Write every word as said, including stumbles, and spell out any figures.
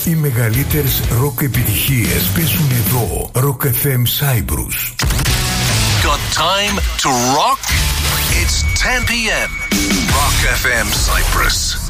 Οι μεγαλύτερες ροκ επιτυχίες παίζουν εδώ. Rock εφ εμ Cyprus. Got time to rock? It's ten p.m. Rock εφ εμ Cyprus.